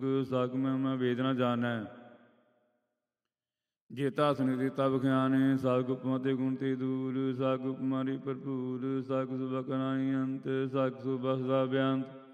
ਸਗ ਮੈਂ ਵੇਦਨਾ ਜਾਣੈ। ਜੇਤਾ ਸੁਨਿਧਿ ਤਬ ਖਿਆਨੇ ਸਗ ਉਪਮਾ ਤੇ ਗੁਣ ਤੇ ਦੂਰ। ਸਗ ਉਪਮਾਰੀ ਭਰਪੂਰ ਸਗ ਸੁਭਾ ਕਨਾਈ ਅੰਤ। ਸਗ ਸੁਭਾ ਸਦਾ ਬਿਆੰਤ।